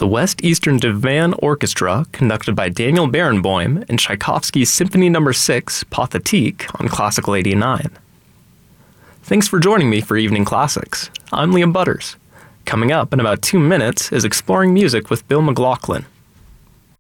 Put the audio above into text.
the West Eastern Divan Orchestra, conducted by Daniel Barenboim, and Tchaikovsky's Symphony No. 6, Pathétique, on Classical 89. Thanks for joining me for Evening Classics. I'm Liam Butters. Coming up in about 2 minutes is Exploring Music with Bill McLaughlin.